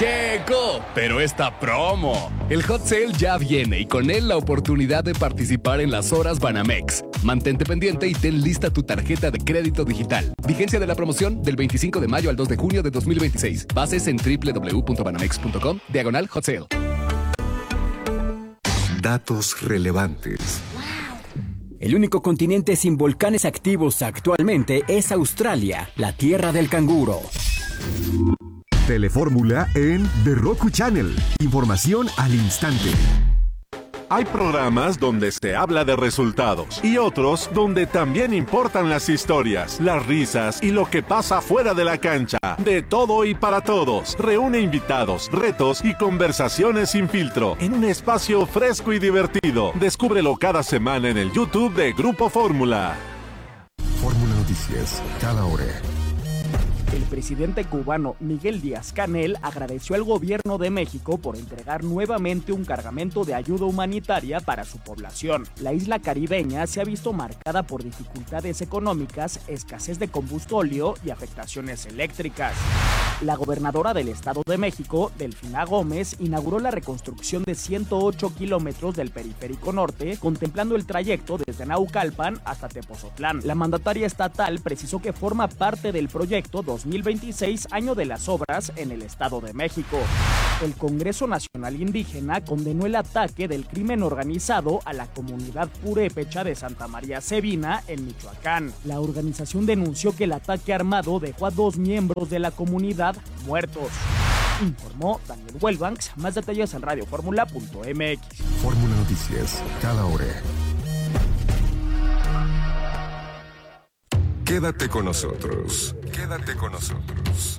Checo, pero esta promo. El Hot Sale ya viene y con él la oportunidad de participar en las horas Banamex. Mantente pendiente y ten lista tu tarjeta de crédito digital. Vigencia de la promoción del 25 de mayo al 2 de junio de 2026. Bases en www.banamex.com/Hot Sale. Datos relevantes. El único continente sin volcanes activos actualmente es Australia, la tierra del canguro. Telefórmula en The Roku Channel. Información al instante. Hay programas donde se habla de resultados y otros donde también importan las historias, las risas y lo que pasa fuera de la cancha. De todo y para todos. Reúne invitados, retos y conversaciones sin filtro en un espacio fresco y divertido. Descúbrelo cada semana en el YouTube de Grupo Fórmula. Fórmula Noticias, cada hora. El presidente cubano Miguel Díaz-Canel agradeció al gobierno de México por entregar nuevamente un cargamento de ayuda humanitaria para su población. La isla caribeña se ha visto marcada por dificultades económicas, escasez de combustóleo y afectaciones eléctricas. La gobernadora del Estado de México, Delfina Gómez, inauguró la reconstrucción de 108 kilómetros del Periférico Norte, contemplando el trayecto desde Naucalpan hasta Tepozotlán. La mandataria estatal precisó que forma parte del proyecto 2026, año de las obras en el Estado de México. El Congreso Nacional Indígena condenó el ataque del crimen organizado a la comunidad purépecha de Santa María Sebina, en Michoacán. La organización denunció que el ataque armado dejó a 2 miembros de la comunidad muertos. Informó Daniel Huelbanks. Más detalles en radioformula.mx. Fórmula Noticias, cada hora. Quédate con nosotros. Quédate con nosotros.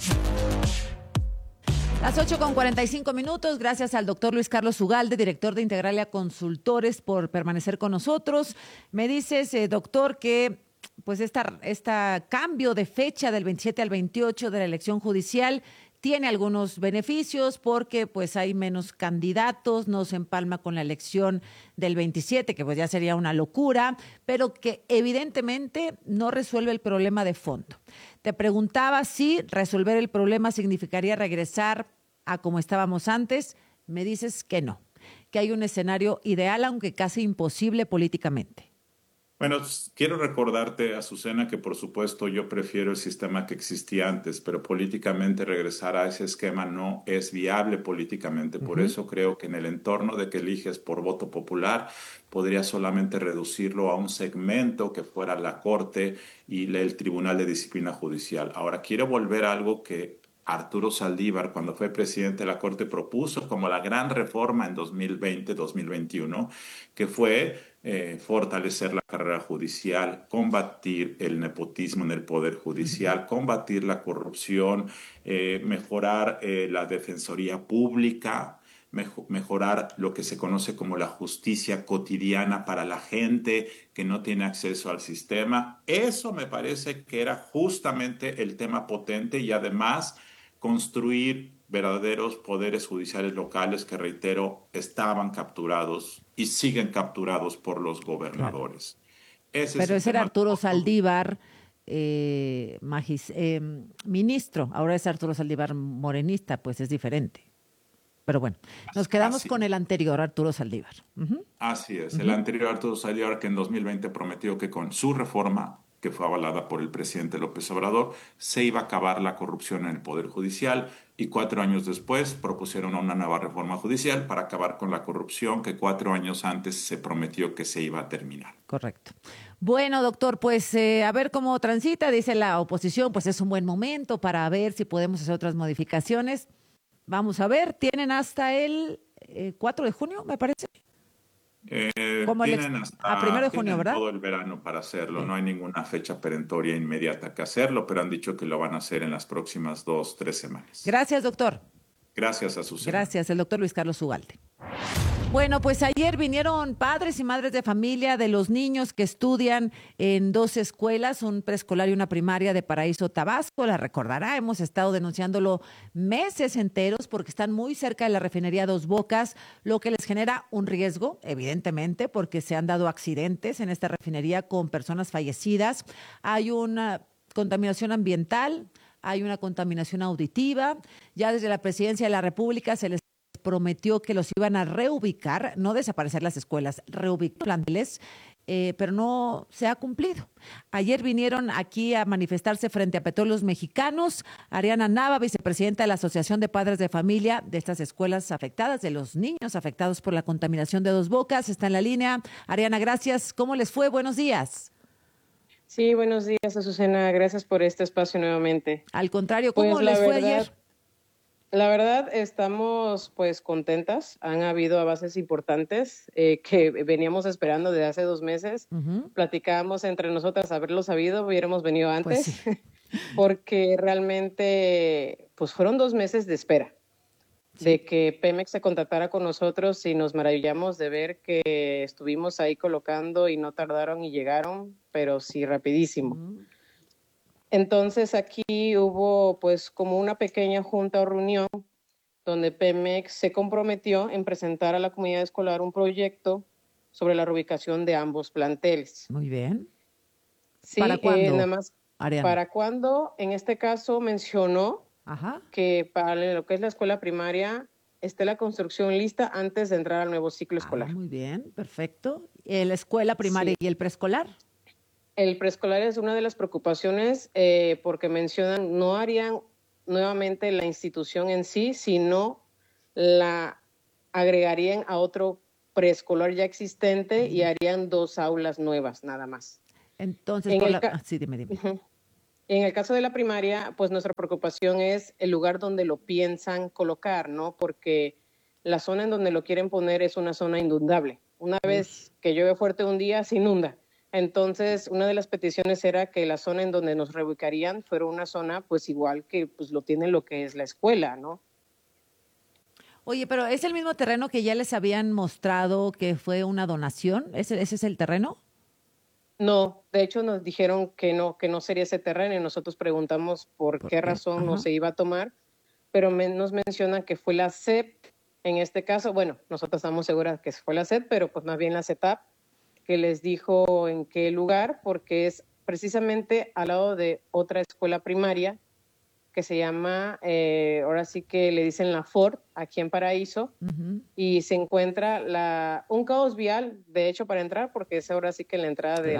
Las 8:45. Gracias al doctor Luis Carlos Ugalde, director de Integralia Consultores, por permanecer con nosotros. Me dices, doctor, que pues esta cambio de fecha del 27 al 28 de la elección judicial tiene algunos beneficios porque pues hay menos candidatos, no se empalma con la elección del 27, que pues ya sería una locura, pero que evidentemente no resuelve el problema de fondo. Te preguntaba si resolver el problema significaría regresar a como estábamos antes. Me dices que no, que hay un escenario ideal, aunque casi imposible políticamente. Bueno, quiero recordarte, Azucena, que por supuesto yo prefiero el sistema que existía antes, pero políticamente regresar a ese esquema no es viable políticamente. Por eso creo que en el entorno de que eliges por voto popular, podría solamente reducirlo a un segmento que fuera la Corte y el Tribunal de Disciplina Judicial. Ahora, quiero volver a algo que Arturo Saldívar, cuando fue presidente de la Corte, propuso como la gran reforma en 2020-2021, que fue fortalecer la carrera judicial, combatir el nepotismo en el Poder Judicial, combatir la corrupción, mejorar la defensoría pública, mejorar lo que se conoce como la justicia cotidiana para la gente que no tiene acceso al sistema. Eso me parece que era justamente el tema potente y además construir verdaderos poderes judiciales locales que, reitero, estaban capturados y siguen capturados por los gobernadores. Pero ese era Arturo Saldívar, ministro. Ahora es Arturo Saldívar morenista, pues es diferente. Pero bueno, nos quedamos con el anterior, Arturo Saldívar. Así es, el anterior Arturo Saldívar, que en 2020 prometió que con su reforma, que fue avalada por el presidente López Obrador, se iba a acabar la corrupción en el Poder Judicial, y 4 años después propusieron una nueva reforma judicial para acabar con la corrupción que 4 años antes se prometió que se iba a terminar. Correcto. Bueno, doctor, pues a ver cómo transita. Dice la oposición, pues es un buen momento para ver si podemos hacer otras modificaciones. Vamos a ver, tienen hasta el 4 de junio, me parece. Tienen hasta a 1 de junio, ¿verdad? Todo el verano para hacerlo. No hay ninguna fecha perentoria inmediata que hacerlo, pero han dicho que lo van a hacer en las próximas 2-3 semanas. Gracias, doctor. Gracias, Azucena. Gracias, el doctor Luis Carlos Ugalde. Bueno, pues ayer vinieron padres y madres de familia de los niños que estudian en 2 escuelas, un preescolar y una primaria de Paraíso, Tabasco. La recordará, hemos estado denunciándolo meses enteros porque están muy cerca de la refinería Dos Bocas, lo que les genera un riesgo, evidentemente, porque se han dado accidentes en esta refinería con personas fallecidas. Hay una contaminación ambiental, hay una contaminación auditiva. Ya desde la Presidencia de la República se les prometió que los iban a reubicar, no desaparecer las escuelas, reubicar planteles, pero no se ha cumplido. Ayer vinieron aquí a manifestarse frente a Petróleos Mexicanos Ariana Nava, vicepresidenta de la Asociación de Padres de Familia de estas escuelas afectadas, de los niños afectados por la contaminación de Dos Bocas. Está en la línea. Ariana, gracias. ¿Cómo les fue? Buenos días. Sí, buenos días, Azucena. Gracias por este espacio nuevamente. Al contrario, ¿cómo les fue ayer? La verdad, estamos pues contentas. Han habido avances importantes que veníamos esperando desde hace 2 meses. Platicábamos entre nosotras, haberlo sabido, hubiéramos venido antes, pues sí. Porque realmente pues fueron 2 meses de espera, sí, de que Pemex se contactara con nosotros, y nos maravillamos de ver que estuvimos ahí colocando y no tardaron y llegaron, pero sí rapidísimo. Entonces aquí hubo pues como una pequeña junta o reunión donde Pemex se comprometió en presentar a la comunidad escolar un proyecto sobre la reubicación de ambos planteles. Muy bien. Sí, ¿para cuándo? Nada más, Ariana, ¿para cuándo? En este caso mencionó que para lo que es la escuela primaria esté la construcción lista antes de entrar al nuevo ciclo escolar. Muy bien, perfecto. ¿La escuela primaria y el preescolar? El preescolar es una de las preocupaciones porque mencionan no harían nuevamente la institución en sí, sino la agregarían a otro preescolar ya existente y harían 2 aulas nuevas nada más. Entonces, sí, dime. En el caso de la primaria, pues nuestra preocupación es el lugar donde lo piensan colocar, ¿no? Porque la zona en donde lo quieren poner es una zona inundable. Una vez que llueve fuerte un día, se inunda. Entonces, una de las peticiones era que la zona en donde nos reubicarían fuera una zona, pues igual que pues lo tiene lo que es la escuela, ¿no? Oye, pero ¿es el mismo terreno que ya les habían mostrado que fue una donación? ¿Ese es el terreno? No, de hecho nos dijeron que no sería ese terreno, y nosotros preguntamos por qué razón no se iba a tomar, pero nos mencionan que fue la SEP, en este caso, bueno, nosotros estamos seguras que fue la SEP, pero pues más bien la CETAP, que les dijo en qué lugar, porque es precisamente al lado de otra escuela primaria que se llama, ahora sí que le dicen la Ford, aquí en Paraíso, y se encuentra un caos vial, de hecho, para entrar, porque es ahora sí que la entrada de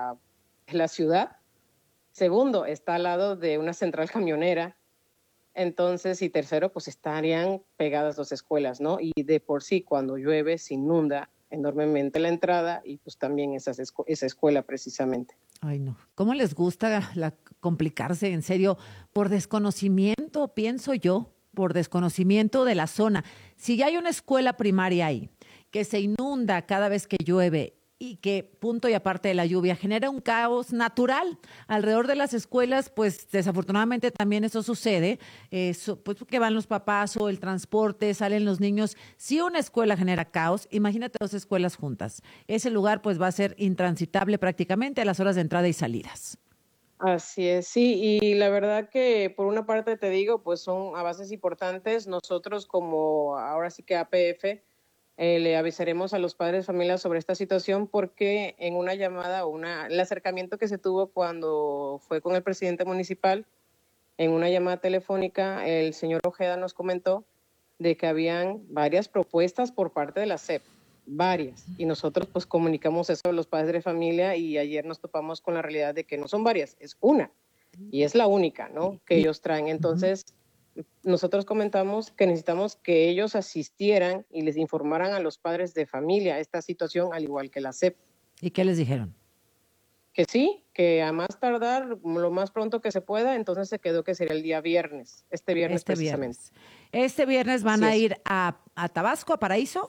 la ciudad. Segundo, está al lado de una central camionera. Entonces, y tercero, pues estarían pegadas 2 escuelas, ¿no? Y de por sí, cuando llueve, se inunda enormemente la entrada y pues también esa escuela precisamente. Ay, no. ¿Cómo les gusta complicarse, en serio? Por desconocimiento, pienso yo, por desconocimiento de la zona. Si ya hay una escuela primaria ahí que se inunda cada vez que llueve y que, punto y aparte de la lluvia, genera un caos natural alrededor de las escuelas, pues desafortunadamente también eso sucede, pues que van los papás o el transporte, salen los niños. Si una escuela genera caos, imagínate 2 escuelas juntas. Ese lugar pues va a ser intransitable prácticamente a las horas de entrada y salidas. Así es, sí, y la verdad que por una parte te digo, pues son avances importantes. Nosotros como ahora sí que APF, le avisaremos a los padres de familia sobre esta situación, porque en una llamada, el acercamiento que se tuvo cuando fue con el presidente municipal, en una llamada telefónica, el señor Ojeda nos comentó de que habían varias propuestas por parte de la SEP, varias, y nosotros pues comunicamos eso a los padres de familia, y ayer nos topamos con la realidad de que no son varias, es una, y es la única, ¿no?, que ellos traen. Entonces, nosotros comentamos que necesitamos que ellos asistieran y les informaran a los padres de familia esta situación, al igual que la SEP. ¿Y qué les dijeron? Que sí, que a más tardar, lo más pronto que se pueda. Entonces se quedó que sería el día viernes, este viernes precisamente. ¿Este viernes van a ir a Tabasco, a Paraíso?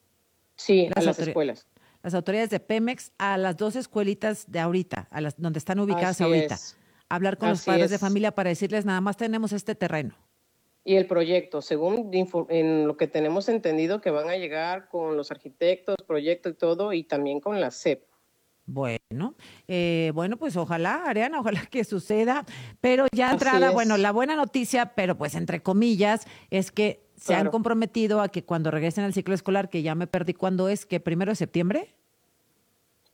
Sí, a las escuelas. Las autoridades de Pemex a las 2 escuelitas de ahorita, donde están ubicadas ahorita. Hablar con los padres de familia para decirles, nada más tenemos este terreno. Y el proyecto, según en lo que tenemos entendido, que van a llegar con los arquitectos, proyecto y todo, y también con la SEP. Bueno, pues ojalá, Ariana, ojalá que suceda, pero ya entrada, bueno, la buena noticia, pero pues entre comillas, es que se han comprometido a que cuando regresen al ciclo escolar, que ya me perdí, ¿cuándo es? ¿Que 1 de septiembre?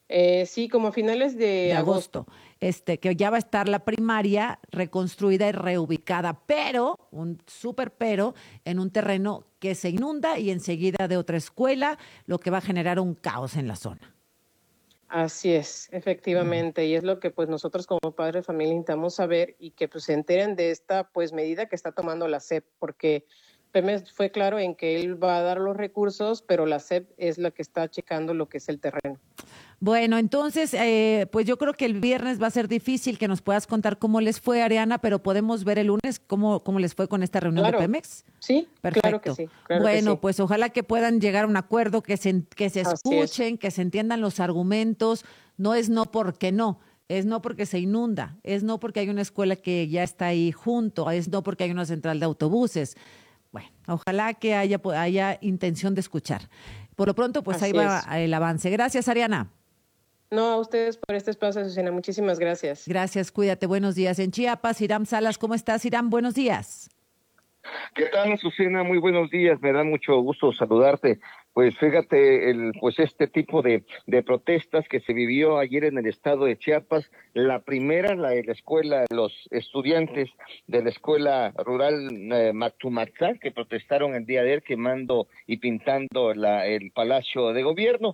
Sí, como a finales de agosto. Que ya va a estar la primaria reconstruida y reubicada, pero, un súper pero, en un terreno que se inunda y enseguida de otra escuela, lo que va a generar un caos en la zona. Así es, efectivamente, y es lo que pues nosotros como padres de familia intentamos saber y que pues se enteren de esta pues medida que está tomando la SEP, porque Pemex fue claro en que él va a dar los recursos, pero la SEP es la que está checando lo que es el terreno. Bueno, entonces, pues yo creo que el viernes va a ser difícil que nos puedas contar cómo les fue, Ariana, pero podemos ver el lunes cómo les fue con esta reunión de Pemex. Sí, perfecto. Claro que sí. Claro bueno, que sí. Pues ojalá que puedan llegar a un acuerdo, que se escuchen, que se entiendan los argumentos. No es no porque no. Es no porque se inunda, es no porque hay una escuela que ya está ahí junto, es no porque hay una central de autobuses. Bueno, ojalá que haya intención de escuchar. Por lo pronto, pues ahí va el avance. Gracias, Ariana. No, a ustedes por este espacio, Azucena. Muchísimas gracias. Gracias, cuídate. Buenos días. En Chiapas, Hiram Salas, ¿cómo estás, Hiram? Buenos días. ¿Qué tal, Azucena? Muy buenos días. Me da mucho gusto saludarte. Pues fíjate, este tipo de protestas que se vivió ayer en el estado de Chiapas, la primera, la de la escuela, los estudiantes de la escuela rural Mactumatzá, que protestaron el día de ayer quemando y pintando el Palacio de Gobierno.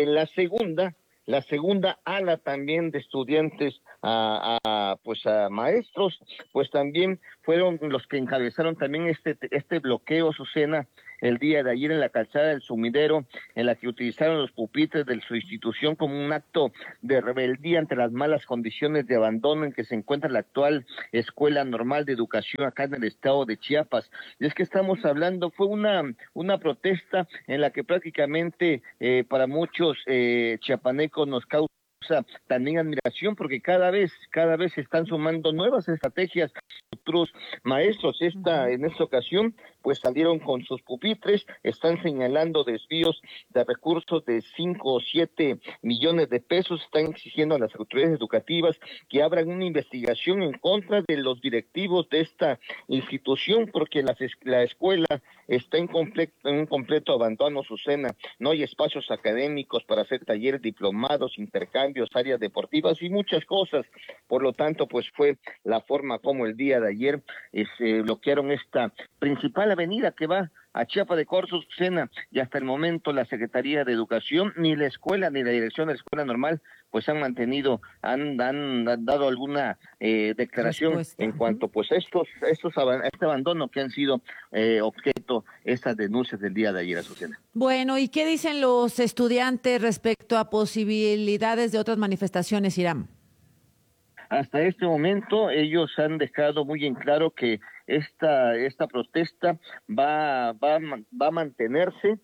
La segunda ala también de estudiantes a maestros, pues también fueron los que encabezaron también este bloqueo, Azucena, el día de ayer en la calzada del Sumidero, en la que utilizaron los pupitres de su institución como un acto de rebeldía ante las malas condiciones de abandono en que se encuentra la actual Escuela Normal de Educación acá en el estado de Chiapas. Y es que estamos hablando, fue una protesta en la que prácticamente para muchos chiapanecos nos causa también admiración, porque cada vez se están sumando nuevas estrategias. Otros maestros en esta ocasión pues salieron con sus pupitres, están señalando desvíos de recursos de 5 o 7 millones de pesos, están exigiendo a las autoridades educativas que abran una investigación en contra de los directivos de esta institución, porque la escuela está en un completo abandono, Azucena. No hay espacios académicos para hacer talleres, diplomados, intercambios, áreas deportivas y muchas cosas. Por lo tanto, pues fue la forma como el día de ayer se bloquearon esta principal avenida que va a Chiapa de Corzo, Azucena, y hasta el momento la Secretaría de Educación, ni la escuela, ni la dirección de la Escuela Normal, pues han dado alguna declaración en cuanto pues a este abandono que han sido objeto estas denuncias del día de ayer, Azucena. Bueno, ¿y qué dicen los estudiantes respecto a posibilidades de otras manifestaciones, Hiram? Hasta este momento ellos han dejado muy en claro que esta protesta va a mantenerse,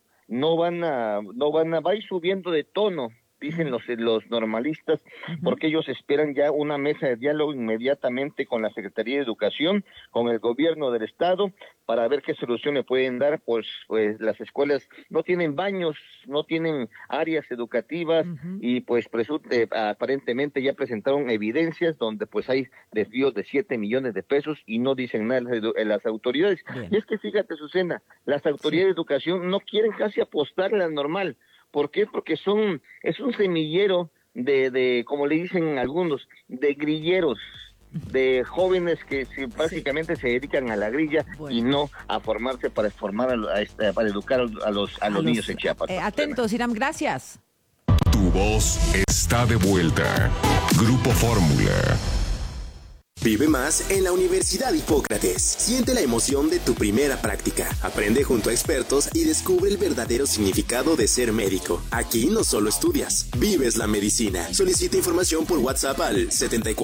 va a ir subiendo de tono, dicen los normalistas, porque ellos esperan ya una mesa de diálogo inmediatamente con la Secretaría de Educación, con el gobierno del estado, para ver qué solución le pueden dar, pues las escuelas no tienen baños, no tienen áreas educativas, y pues aparentemente ya presentaron evidencias donde pues hay desvíos de 7 millones de pesos y no dicen nada las autoridades. Bien. Y es que fíjate, Azucena, las autoridades de educación no quieren casi apostarle al normal. ¿Por qué? Porque es un semillero de como le dicen algunos, de grilleros, de jóvenes que básicamente se dedican a la grilla y no a formarse para educar a los niños en Chiapas. Atentos, Hiram, gracias. Tu voz está de vuelta. Grupo Fórmula. Vive más en la Universidad Hipócrates. Siente la emoción de tu primera práctica. Aprende junto a expertos y descubre el verdadero significado de ser médico. Aquí no solo estudias, vives la medicina. Solicita información por WhatsApp al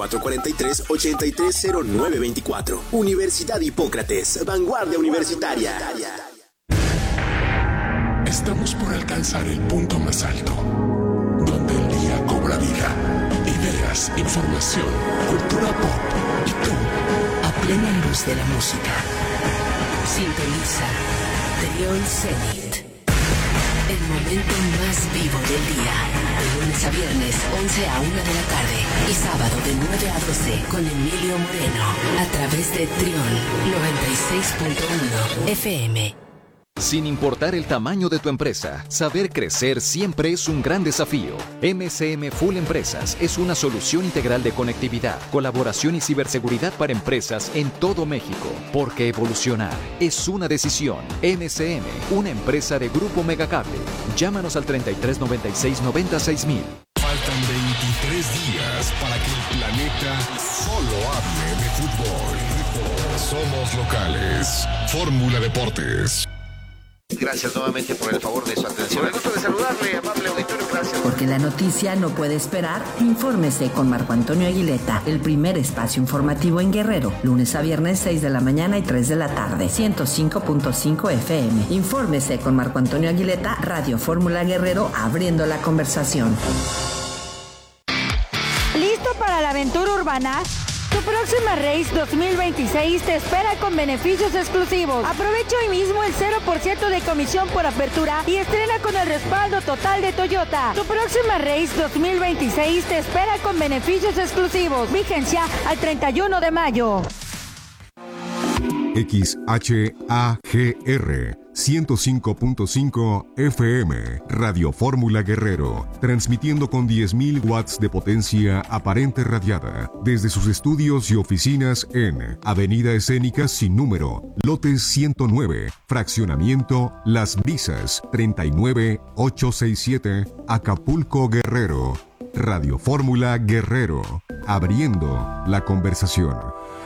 7443-830924. Universidad Hipócrates, vanguardia universitaria. Estamos por alcanzar el punto más alto, donde el día cobra vida. Ideas, información, cultura pop y tú, a plena luz de la música. Sintoniza Trión Zenit, el momento más vivo del día. De lunes a viernes, 11 a 1 de la tarde. Y sábado de 9 a 12 con Emilio Moreno. A través de Trión 96.1 FM. Sin importar el tamaño de tu empresa, saber crecer siempre es un gran desafío. MCM Full Empresas es una solución integral de conectividad, colaboración y ciberseguridad para empresas en todo México. Porque evolucionar es una decisión. MCM, una empresa de Grupo Megacable. Llámanos al 3396-96000. Faltan 23 días para que el planeta solo hable de fútbol. Somos locales. Fórmula Deportes. Gracias nuevamente por el favor de su atención. El gusto de saludarle, amable auditorio. Gracias. Porque la noticia no puede esperar, infórmese con Marco Antonio Aguileta, el primer espacio informativo en Guerrero, lunes a viernes 6 de la mañana y 3 de la tarde, 105.5 FM. Infórmese con Marco Antonio Aguileta, Radio Fórmula Guerrero, abriendo la conversación. ¿Listo para la aventura urbana? Tu próxima Race 2026 te espera con beneficios exclusivos. Aprovecha hoy mismo el 0% de comisión por apertura y estrena con el respaldo total de Toyota. Tu próxima Race 2026 te espera con beneficios exclusivos. Vigencia al 31 de mayo. XHAGR 105.5 FM, Radio Fórmula Guerrero, transmitiendo con 10.000 watts de potencia aparente radiada desde sus estudios y oficinas en Avenida Escénica sin número, lote 109, fraccionamiento Las Brisas, 39867, Acapulco, Guerrero. Radio Fórmula Guerrero, abriendo la conversación.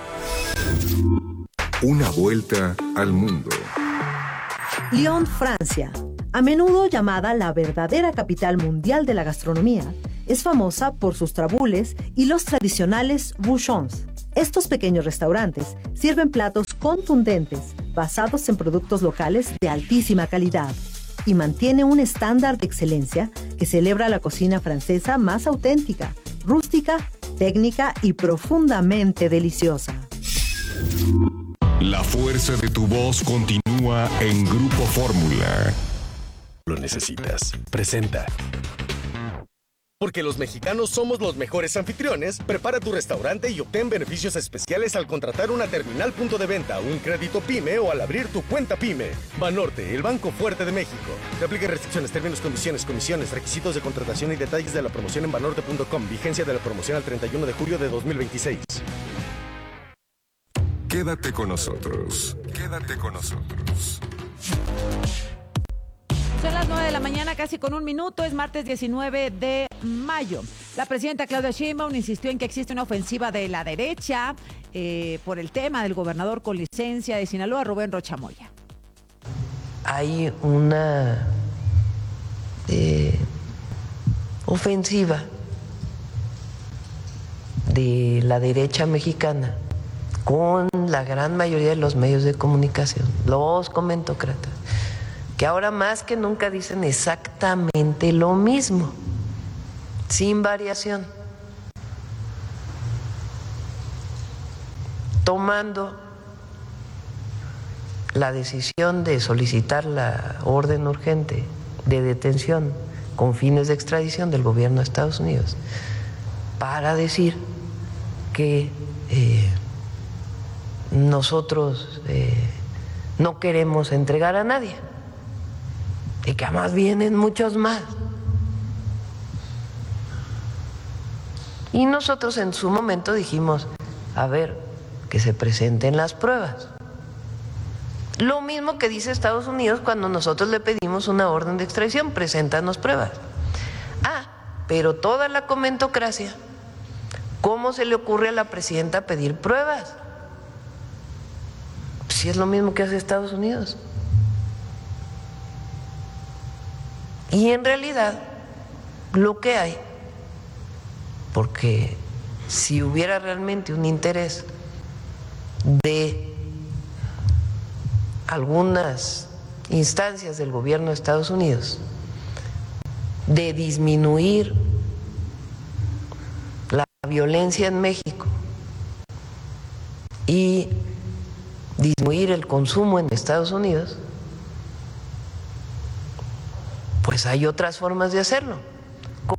Una vuelta al mundo. Lyon, Francia, a menudo llamada la verdadera capital mundial de la gastronomía, es famosa por sus trabules y los tradicionales bouchons. Estos pequeños restaurantes sirven platos contundentes, basados en productos locales de altísima calidad, y mantiene un estándar de excelencia que celebra la cocina francesa más auténtica, rústica, técnica y profundamente deliciosa. La fuerza de tu voz continúa en Grupo Fórmula. Lo necesitas. Presenta. Porque los mexicanos somos los mejores anfitriones, prepara tu restaurante y obtén beneficios especiales al contratar una terminal punto de venta, un crédito PYME o al abrir tu cuenta PYME. Banorte, el banco fuerte de México. Te aplica restricciones, términos, condiciones, comisiones, requisitos de contratación y detalles de la promoción en banorte.com. Vigencia de la promoción al 31 de julio de 2026. Quédate con nosotros. Quédate con nosotros. Son las 9 de la mañana, casi con un minuto. Es martes 19 de mayo. La presidenta Claudia Sheinbaum insistió en que existe una ofensiva de la derecha por el tema del gobernador con licencia de Sinaloa, Rubén Rocha Moya. Hay una ofensiva de la derecha mexicana con la gran mayoría de los medios de comunicación, los comentócratas, que ahora más que nunca dicen exactamente lo mismo, sin variación, tomando la decisión de solicitar la orden urgente de detención con fines de extradición del gobierno de Estados Unidos para decir que nosotros no queremos entregar a nadie y que además vienen muchos más. Y nosotros en su momento dijimos, a ver, que se presenten las pruebas. Lo mismo que dice Estados Unidos cuando nosotros le pedimos una orden de extradición, preséntanos pruebas. Pero toda la comentocracia, ¿cómo se le ocurre a la presidenta pedir pruebas? Si es lo mismo que hace Estados Unidos. Y en realidad, lo que hay, porque si hubiera realmente un interés de algunas instancias del gobierno de Estados Unidos de disminuir la violencia en México y disminuir el consumo en Estados Unidos, pues hay otras formas de hacerlo.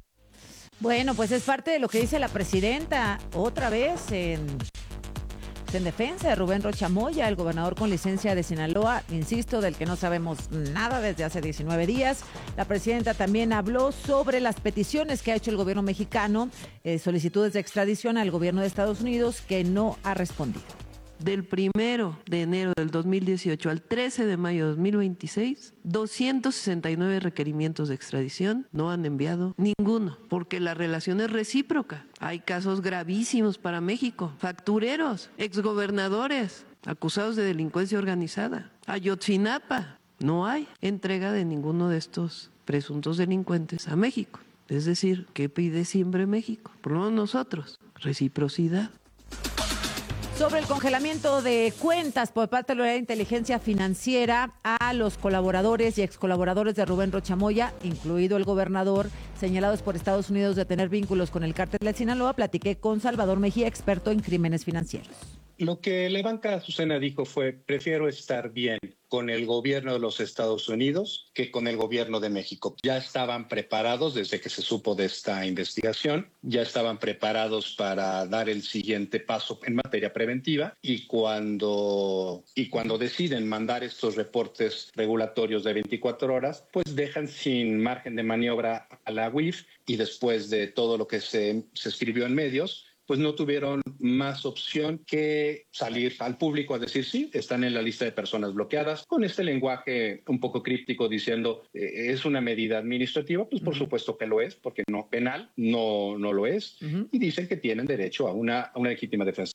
Bueno, pues es parte de lo que dice la presidenta otra vez en en defensa de Rubén Rocha Moya, el gobernador con licencia de Sinaloa, insisto, del que no sabemos nada desde hace 19 días. La presidenta también habló sobre las peticiones que ha hecho el gobierno mexicano, solicitudes de extradición al gobierno de Estados Unidos, que no ha respondido. Del 1 de enero del 2018 al 13 de mayo de 2026, 269 requerimientos de extradición, no han enviado ninguno, porque la relación es recíproca. Hay casos gravísimos para México, factureros, exgobernadores, acusados de delincuencia organizada. Ayotzinapa, no hay entrega de ninguno de estos presuntos delincuentes a México. Es decir, ¿qué pide siempre México? Por lo menos nosotros, reciprocidad. Sobre el congelamiento de cuentas por parte de la inteligencia financiera a los colaboradores y excolaboradores de Rubén Rocha Moya, incluido el gobernador, señalados por Estados Unidos de tener vínculos con el cártel de Sinaloa, platiqué con Salvador Mejía, experto en crímenes financieros. Lo que la banca Azucena dijo fue: prefiero estar bien con el gobierno de los Estados Unidos que con el gobierno de México. Ya estaban preparados desde que se supo de esta investigación, ya estaban preparados para dar el siguiente paso en materia preventiva y cuando deciden mandar estos reportes regulatorios de 24 horas, pues dejan sin margen de maniobra a la UIF y después de todo lo que se escribió en medios, pues no tuvieron más opción que salir al público a decir sí, están en la lista de personas bloqueadas, con este lenguaje un poco críptico diciendo es una medida administrativa, pues por supuesto que lo es, porque no penal, no lo es, y dicen que tienen derecho a una legítima defensa.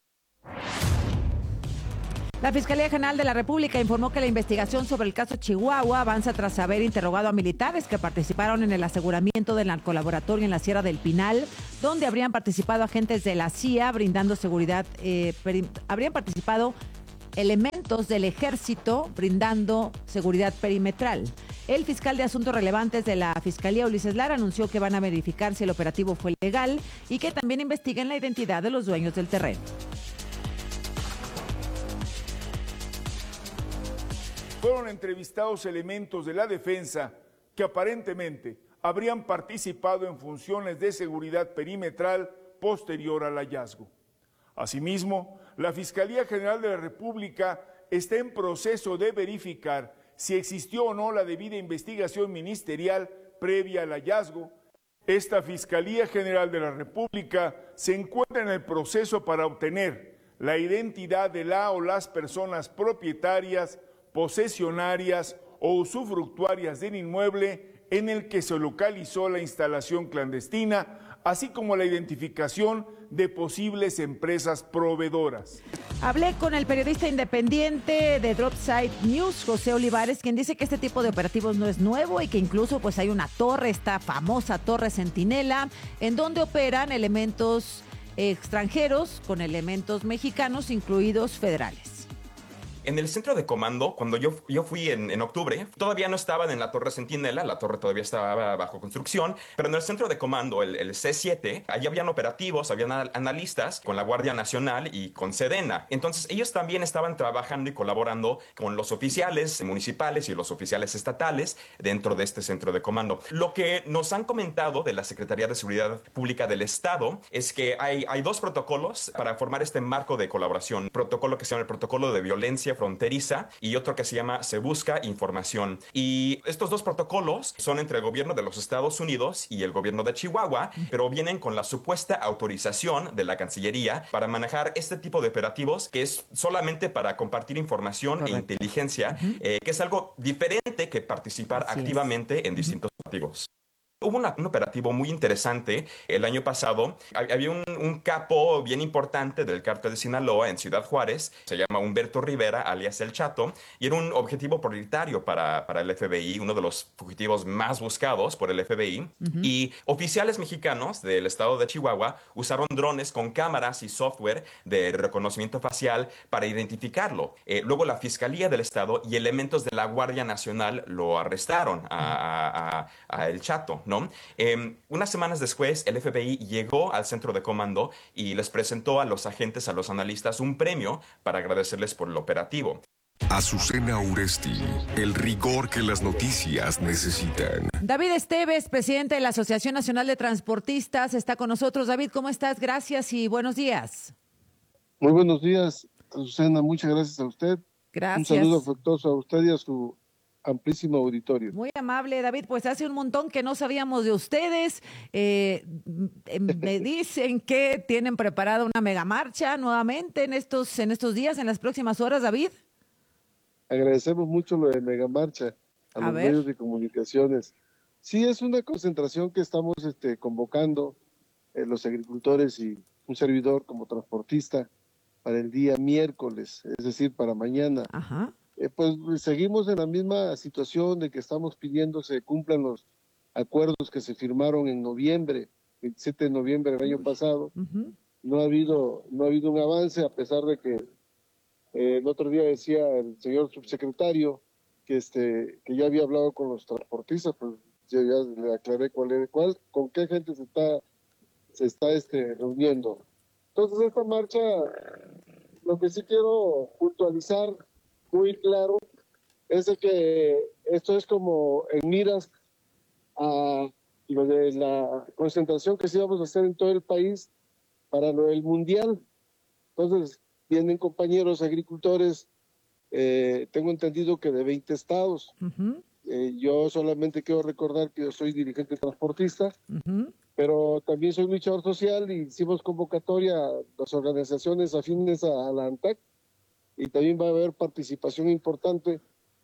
La Fiscalía General de la República informó que la investigación sobre el caso Chihuahua avanza tras haber interrogado a militares que participaron en el aseguramiento del narcolaboratorio en la Sierra del Pinal, donde habrían participado agentes de la CIA brindando seguridad, habrían participado elementos del ejército brindando seguridad perimetral. El fiscal de Asuntos Relevantes de la Fiscalía, Ulises Lara, anunció que van a verificar si el operativo fue legal y que también investiguen la identidad de los dueños del terreno. Fueron entrevistados elementos de la defensa que aparentemente habrían participado en funciones de seguridad perimetral posterior al hallazgo. Asimismo, la Fiscalía General de la República está en proceso de verificar si existió o no la debida investigación ministerial previa al hallazgo. Esta Fiscalía General de la República se encuentra en el proceso para obtener la identidad de la o las personas propietarias, posesionarias o usufructuarias del inmueble en el que se localizó la instalación clandestina, así como la identificación de posibles empresas proveedoras. Hablé con el periodista independiente de Dropside News, José Olivares, quien dice que este tipo de operativos no es nuevo y que incluso pues hay una torre, esta famosa Torre Centinela, en donde operan elementos extranjeros con elementos mexicanos, incluidos federales. En el centro de comando, cuando yo fui en octubre, todavía no estaban en la Torre Centinela, la torre todavía estaba bajo construcción, pero en el centro de comando, el C7, allí habían operativos, habían analistas con la Guardia Nacional y con Sedena. Entonces ellos también estaban trabajando y colaborando con los oficiales municipales y los oficiales estatales dentro de este centro de comando. Lo que nos han comentado de la Secretaría de Seguridad Pública del Estado es que hay dos protocolos para formar este marco de colaboración. Un protocolo que se llama el Protocolo de Violencia Fronteriza y otro que se llama Se Busca Información. Y estos dos protocolos son entre el gobierno de los Estados Unidos y el gobierno de Chihuahua, pero vienen con la supuesta autorización de la Cancillería para manejar este tipo de operativos, que es solamente para compartir información e inteligencia, que es algo diferente que participar activamente en distintos operativos. Hubo un operativo muy interesante el año pasado. Había un capo bien importante del cártel de Sinaloa en Ciudad Juárez, se llama Humberto Rivera, alias El Chato, y era un objetivo prioritario para el FBI, uno de los fugitivos más buscados por el FBI. Y oficiales mexicanos del estado de Chihuahua usaron drones con cámaras y software de reconocimiento facial para identificarlo. Luego la Fiscalía del Estado y elementos de la Guardia Nacional lo arrestaron a El Chato, ¿no? Unas semanas después, el FBI llegó al centro de comando y les presentó a los agentes, a los analistas, un premio para agradecerles por el operativo. Azucena Uresti, el rigor que las noticias necesitan. David Esteves, presidente de la Asociación Nacional de Transportistas, está con nosotros. David, ¿cómo estás? Gracias y buenos días. Muy buenos días. Azucena, muchas gracias a usted. Gracias. Un saludo afectuoso a usted y a su amplísimo auditorio. Muy amable, David. Pues hace un montón que no sabíamos de ustedes. Me dicen que tienen preparada una megamarcha nuevamente en estos días, en las próximas horas, David. Agradecemos mucho lo de megamarcha a los medios de comunicaciones. Sí, es una concentración que estamos convocando los agricultores y un servidor como transportista para el día miércoles, es decir, para mañana. Ajá. Pues seguimos en la misma situación de que estamos pidiendo se cumplan los acuerdos que se firmaron en noviembre, 27 de noviembre del año pasado. No ha habido un avance, a pesar de que el otro día decía el señor subsecretario que ya había hablado con los transportistas, pues ya le aclaré con qué gente se está reuniendo. Entonces esta marcha, lo que sí quiero puntualizar muy claro es de que esto es como en miras a lo de la concentración que sí vamos a hacer en todo el país para lo del mundial. Entonces vienen compañeros agricultores, tengo entendido que de 20 estados. Yo solamente quiero recordar que yo soy dirigente transportista, pero también soy luchador social y hicimos convocatoria a las organizaciones afines a la ANTAC, y también va a haber participación importante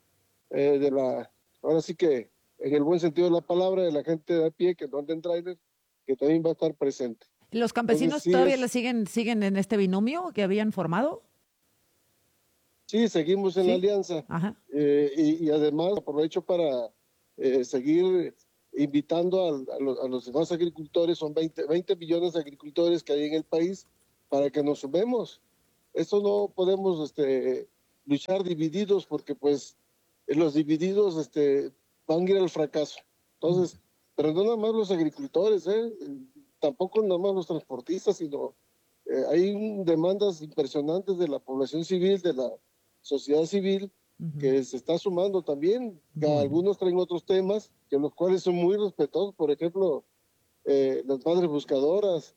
ahora sí que en el buen sentido de la palabra, de la gente de a pie que no anda en trailer, que también va a estar presente. ¿Los campesinos todavía siguen en este binomio que habían formado? Sí, seguimos en la alianza. Y además aprovecho para seguir invitando a los demás agricultores, son 20 millones de agricultores que hay en el país, para que nos sumemos. Esto no podemos luchar divididos, porque pues los divididos van a ir al fracaso. Entonces, pero no nada más los agricultores, tampoco nada más los transportistas, sino hay demandas impresionantes de la población civil, de la sociedad civil, que se está sumando también. Algunos traen otros temas, que los cuales son muy respetados, por ejemplo, las madres buscadoras,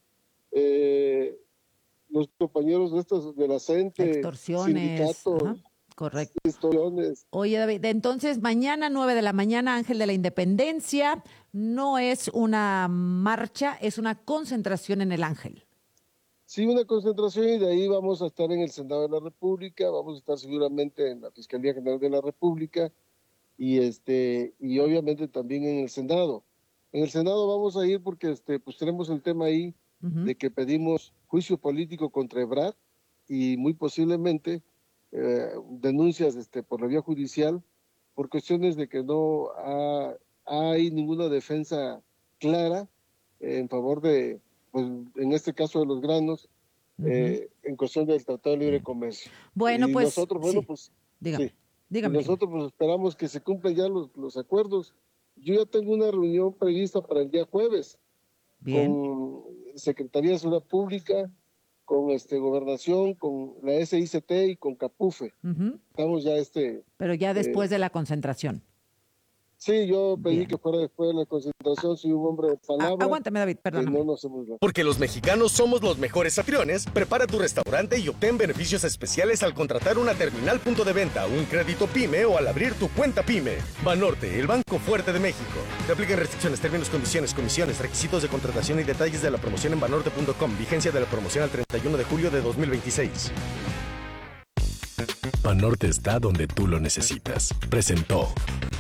los compañeros de la CENTE, sindicatos. Correcto. Extorsiones. Oye, David, entonces mañana 9 de la mañana, Ángel de la Independencia, no es una marcha, es una concentración en el Ángel. Sí, una concentración, y de ahí vamos a estar en el Senado de la República, vamos a estar seguramente en la Fiscalía General de la República y obviamente también en el Senado. En el Senado vamos a ir porque pues tenemos el tema ahí de que pedimos juicio político contra Ebrard y muy posiblemente denuncias por la vía judicial por cuestiones de que no hay ninguna defensa clara en favor de, pues en este caso de los granos, en cuestión del Tratado de Libre Comercio. Bueno, y pues nosotros, dígame. Nosotros pues esperamos que se cumplan ya los acuerdos. Yo ya tengo una reunión prevista para el día jueves con Secretaría de Seguridad Pública, con Gobernación, con la SICT y con CAPUFE. Estamos ya Pero ya después de la concentración. Sí, yo pedí que fuera después de la concentración, soy un hombre de palabra. Aguántame, David, perdón. Porque los mexicanos somos los mejores anfitriones, prepara tu restaurante y obtén beneficios especiales al contratar una terminal punto de venta, un crédito PYME o al abrir tu cuenta PYME. Banorte, el Banco Fuerte de México. Te aplican restricciones, términos, condiciones, comisiones, requisitos de contratación y detalles de la promoción en banorte.com. Vigencia de la promoción al 31 de julio de 2026. Banorte está donde tú lo necesitas. Presentó.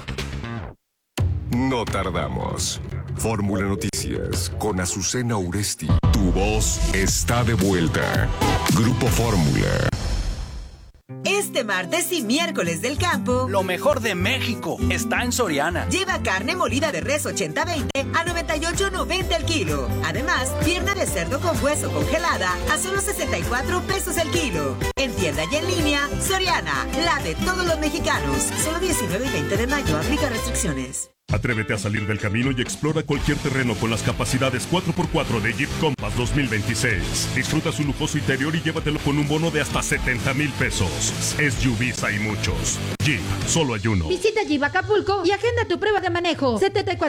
No tardamos. Fórmula Noticias con Azucena Uresti. Tu voz está de vuelta. Grupo Fórmula. Este martes y miércoles del campo, lo mejor de México está en Soriana. Lleva carne molida de res 80-20 a 98.90 el kilo. Además, pierna de cerdo con hueso congelada a solo 64 pesos el kilo. En tienda y en línea, Soriana, la de todos los mexicanos. Solo 19 y 20 de mayo, aplica restricciones. Atrévete a salir del camino y explora cualquier terreno con las capacidades 4x4 de Jeep Compass 2026. Disfruta su lujoso interior y llévatelo con un bono de hasta 70,000 pesos. SUVs hay muchos. Jeep, solo hay uno. Visita Jeep Acapulco y agenda tu prueba de manejo.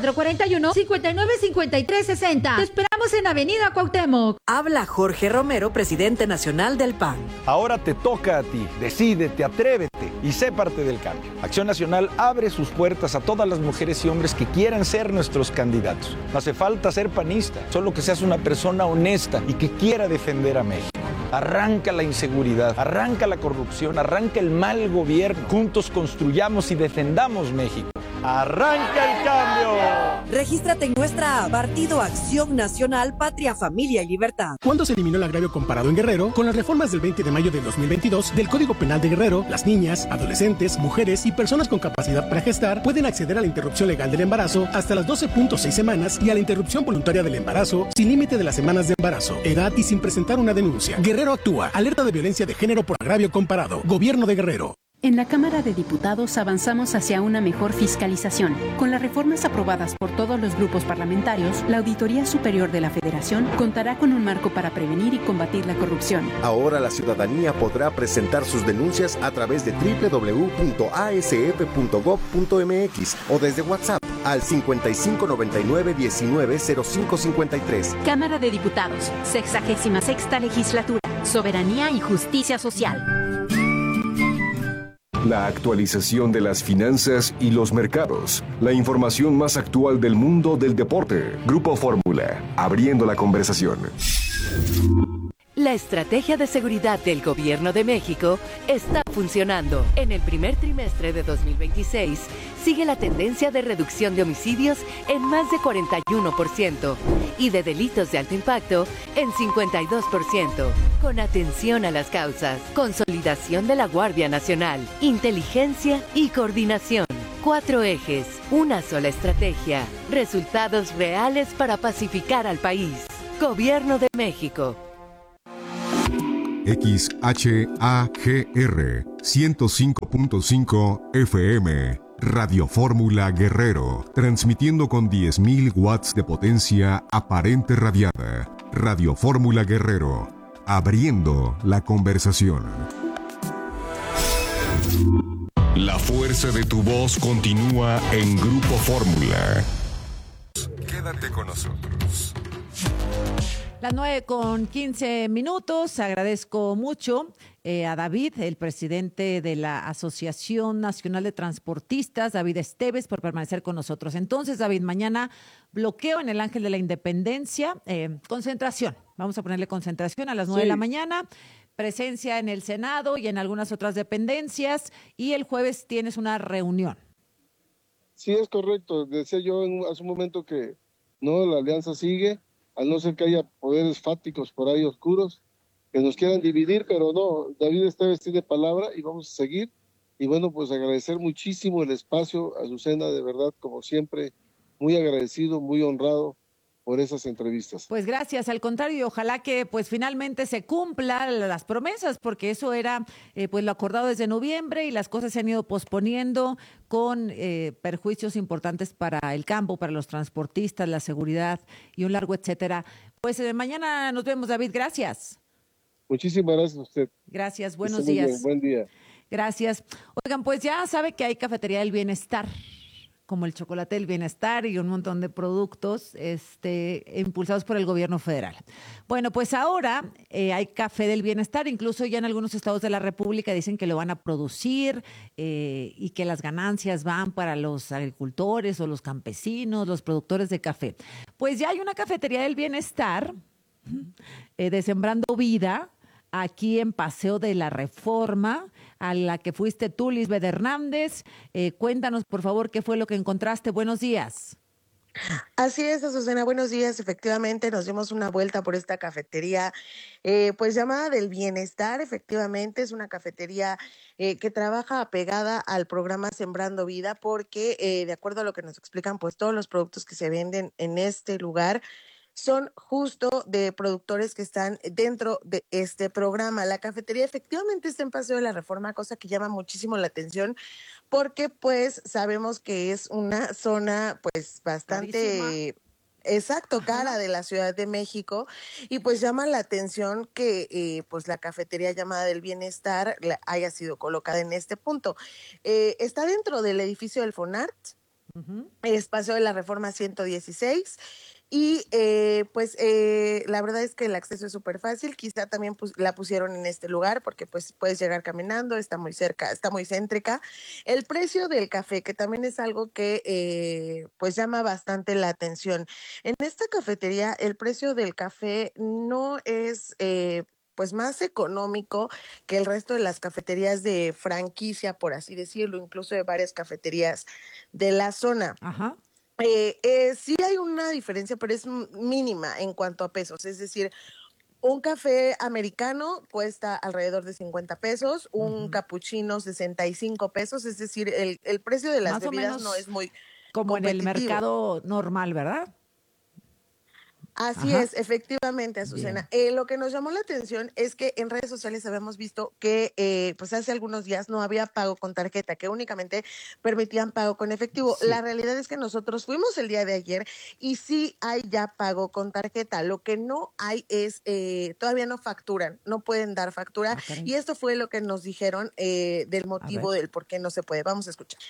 7441-595360. Te esperamos en Avenida Cuauhtémoc. Habla Jorge Romero, presidente nacional del PAN. Ahora te toca a ti. Decídete, atrévete y sé parte del cambio. Acción Nacional abre sus puertas a todas las mujeres y hombres que quieran ser nuestros candidatos. No hace falta ser panista, solo que seas una persona honesta y que quiera defender a México. Arranca la inseguridad, arranca la corrupción, arranca el mal gobierno. Juntos construyamos y defendamos México. ¡Arranca el cambio! Regístrate en nuestra app Partido Acción Nacional, Patria, Familia y Libertad. ¿Cuándo se eliminó el agravio comparado en Guerrero? Con las reformas del 20 de mayo de 2022 del Código Penal de Guerrero, las niñas, adolescentes, mujeres y personas con capacidad para gestar pueden acceder a la interrupción legal del embarazo hasta las 12.6 semanas y a la interrupción voluntaria del embarazo sin límite de las semanas de embarazo, edad y sin presentar una denuncia. Guerrero actúa. Alerta de violencia de género por agravio comparado. Gobierno de Guerrero. En la Cámara de Diputados avanzamos hacia una mejor fiscalización. Con las reformas aprobadas por todos los grupos parlamentarios, la Auditoría Superior de la Federación contará con un marco para prevenir y combatir la corrupción. Ahora la ciudadanía podrá presentar sus denuncias a través de www.asf.gov.mx o desde WhatsApp al 5599-190553. Cámara de Diputados, 66ª Legislatura, Soberanía y Justicia Social. La actualización de las finanzas y los mercados. La información más actual del mundo del deporte. Grupo Fórmula, abriendo la conversación. La estrategia de seguridad del Gobierno de México está funcionando. En el primer trimestre de 2026, sigue la tendencia de reducción de homicidios en más de 41% y de delitos de alto impacto en 52%. Con atención a las causas, consolidación de la Guardia Nacional, inteligencia y coordinación. 4 ejes, una sola estrategia, resultados reales para pacificar al país. Gobierno de México. XHAGR 105.5 FM, Radio Fórmula Guerrero, transmitiendo con 10.000 watts de potencia aparente radiada. Radio Fórmula Guerrero, abriendo la conversación. La fuerza de tu voz continúa en Grupo Fórmula. Quédate con nosotros. Las 9:15. Agradezco mucho a David, el presidente de la Asociación Nacional de Transportistas, David Esteves, por permanecer con nosotros. Entonces, David, mañana bloqueo en el Ángel de la Independencia, concentración. Vamos a ponerle concentración a las 9 de la mañana. Presencia en el Senado y en algunas otras dependencias. Y el jueves tienes una reunión. Sí, es correcto. Decía yo hace un momento que no, la alianza sigue. Al no ser que haya poderes fáticos por ahí oscuros que nos quieran dividir, pero no, David Esteves tiene palabra y vamos a seguir. Y bueno, pues agradecer muchísimo el espacio, Azucena, de verdad, como siempre, muy agradecido, muy honrado por esas entrevistas. Pues gracias, al contrario, ojalá que pues finalmente se cumplan las promesas, porque eso era pues lo acordado desde noviembre y las cosas se han ido posponiendo con perjuicios importantes para el campo, para los transportistas, la seguridad y un largo etcétera. Pues mañana nos vemos, David, gracias. Muchísimas gracias a usted. Gracias, buenos días. Bien, buen día. Gracias. Oigan, pues ya sabe que hay Cafetería del Bienestar, como el chocolate del bienestar y un montón de productos impulsados por el gobierno federal. Bueno, pues ahora hay café del bienestar, incluso ya en algunos estados de la República dicen que lo van a producir y que las ganancias van para los agricultores o los campesinos, los productores de café. Pues ya hay una Cafetería del Bienestar de Sembrando Vida, aquí en Paseo de la Reforma, a la que fuiste tú, Lisbeth Hernández. Cuéntanos, por favor, qué fue lo que encontraste. Buenos días. Así es, Azucena, buenos días. Efectivamente, nos dimos una vuelta por esta cafetería, pues llamada del Bienestar. Efectivamente, es una cafetería que trabaja apegada al programa Sembrando Vida, porque de acuerdo a lo que nos explican, pues todos los productos que se venden en este lugar son justo de productores que están dentro de este programa. La cafetería efectivamente está en Paseo de la Reforma, cosa que llama muchísimo la atención porque pues sabemos que es una zona pues bastante... Exacto, cara de la Ciudad de México, y pues llama la atención que pues la cafetería llamada del Bienestar haya sido colocada en este punto. Está dentro del edificio del Fonart, Paseo de la Reforma 116. Y la verdad es que el acceso es súper fácil, quizá también la pusieron en este lugar porque pues puedes llegar caminando, está muy cerca, está muy céntrica. El precio del café, que también es algo que pues llama bastante la atención. En esta cafetería el precio del café no es... pues más económico que el resto de las cafeterías de franquicia, por así decirlo, incluso de varias cafeterías de la zona. Ajá. Sí hay una diferencia, pero es mínima en cuanto a pesos. Es decir, un café americano cuesta alrededor de 50 pesos, un capuchino 65 pesos. Es decir, el precio de las Más o bebidas menos no es muy como en el competitivo. mercado normal, ¿verdad? Así es, efectivamente, Azucena. Lo que nos llamó la atención es que en redes sociales habíamos visto que pues hace algunos días no había pago con tarjeta, que únicamente permitían pago con efectivo. Sí. La realidad es que nosotros fuimos el día de ayer y sí hay ya pago con tarjeta. Lo que no hay es, todavía no facturan, no pueden dar factura. Y esto fue lo que nos dijeron del motivo del por qué no se puede. Vamos a escuchar.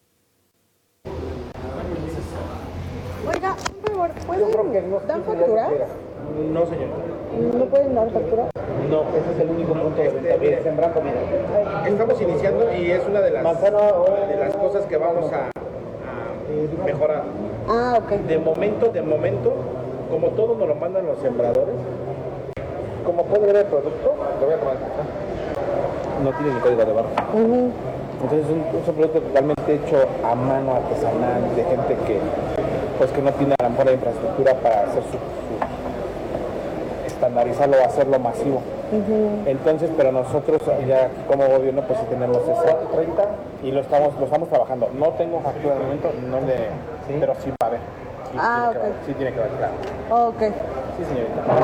Oiga, por favor, ¿dan factura? No, señor. ¿No pueden dar factura? No, ese es el único punto de sembrar comida. Estamos iniciando y es una de las cosas que vamos a mejorar. Ah, ok. De momento, como todo nos lo mandan los sembradores, como puede ver el producto, lo voy a tomar. No tiene ni código de barra. Entonces es un producto totalmente hecho a mano, artesanal, de gente que no tiene a lo mejor la infraestructura para hacer su estandarizarlo o hacerlo masivo. Entonces, pero nosotros ya como gobierno pues sí tenemos ese 30 y lo estamos trabajando. No tengo factura de momento, pero sí va a haber. Sí tiene que haber, claro. Ok. Sí, señorita.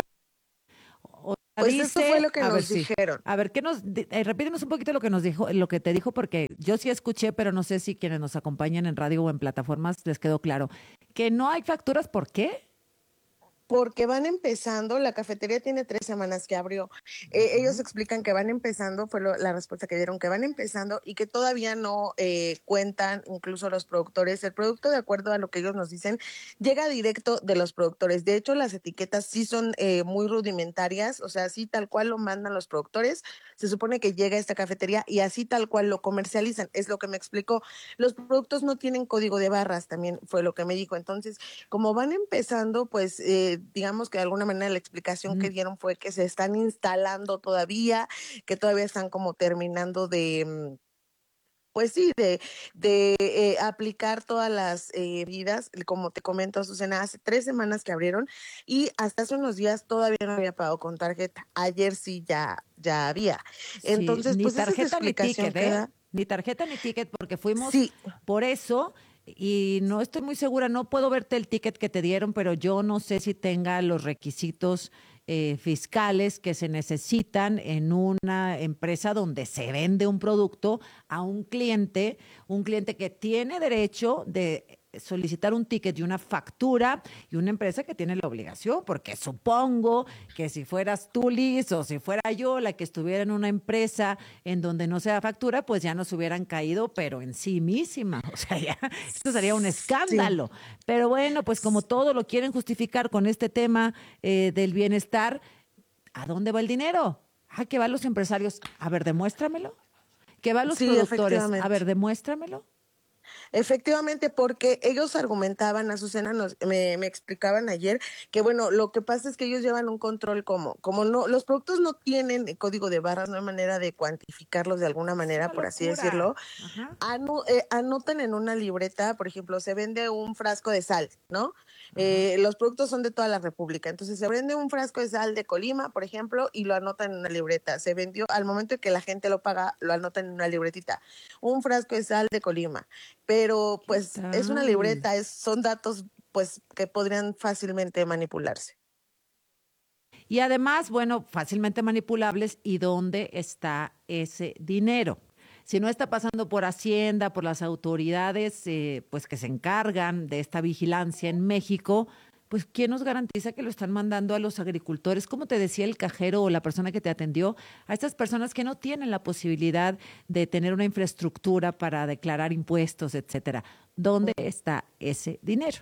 Pues eso fue lo que nos dijeron. A ver, repítenos un poquito lo que nos dijo, lo que te dijo, porque yo sí escuché, pero no sé si quienes nos acompañan en radio o en plataformas les quedó claro. Que no hay facturas, ¿por qué? Porque van empezando, la cafetería tiene 3 semanas que abrió. Ellos explican que van empezando, fue la respuesta que dieron, que van empezando y que todavía no cuentan incluso los productores. El producto, de acuerdo a lo que ellos nos dicen, llega directo de los productores. De hecho, las etiquetas sí son muy rudimentarias, o sea, así tal cual lo mandan los productores. Se supone que llega a esta cafetería y así tal cual lo comercializan, es lo que me explicó. Los productos no tienen código de barras, también fue lo que me dijo. Entonces, como van empezando, pues digamos que de alguna manera la explicación que dieron fue que se están instalando todavía, que todavía están como terminando de... Pues sí, de aplicar todas las vidas, como te comento, Azucena, hace 3 semanas que abrieron y hasta hace unos días todavía no había pagado con tarjeta. Ayer sí ya había. Entonces, sí, pues ni tarjeta ni ticket, ni tarjeta ni ticket, porque fuimos por eso. Y no estoy muy segura, no puedo verte el ticket que te dieron, pero yo no sé si tenga los requisitos fiscales que se necesitan en una empresa donde se vende un producto a un cliente que tiene derecho de solicitar un ticket y una factura, y una empresa que tiene la obligación, porque supongo que si fueras tú, Liz, o si fuera yo la que estuviera en una empresa en donde no se da factura, pues ya nos hubieran caído, pero en sí misma, o sea, ya, esto sería un escándalo. Sí. Pero bueno, pues como todo lo quieren justificar con este tema del bienestar, ¿a dónde va el dinero? Que van los empresarios, a ver, demuéstramelo. Que van los productores, a ver, demuéstramelo. Efectivamente, porque ellos argumentaban, Azucena, me explicaban ayer que, bueno, lo que pasa es que ellos llevan un control como no, los productos no tienen código de barras, no hay manera de cuantificarlos de alguna manera, por así decirlo. Anotan en una libreta, por ejemplo, se vende un frasco de sal, ¿no? Los productos son de toda la República, entonces se vende un frasco de sal de Colima, por ejemplo, y lo anotan en una libreta. Se vendió, al momento de que la gente lo paga, lo anotan en una libretita. Un frasco de sal de Colima. Pero pues es una libreta, son datos pues que podrían fácilmente manipularse. Y además, bueno, fácilmente manipulables. ¿Y dónde está ese dinero? Si no está pasando por Hacienda, por las autoridades pues que se encargan de esta vigilancia en México, pues ¿quién nos garantiza que lo están mandando a los agricultores? Como te decía el cajero o la persona que te atendió, a estas personas que no tienen la posibilidad de tener una infraestructura para declarar impuestos, etcétera. ¿Dónde está ese dinero?